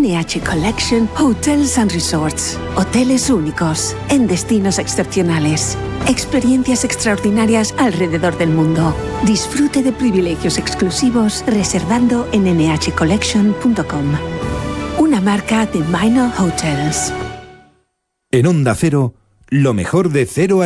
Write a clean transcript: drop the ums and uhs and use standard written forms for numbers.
NH Collection Hotels and Resorts. Hoteles únicos, en destinos excepcionales. Experiencias extraordinarias alrededor del mundo. Disfrute de privilegios exclusivos reservando en nhcollection.com. Una marca de Minor Hotels. En Onda Cero, lo mejor de Cero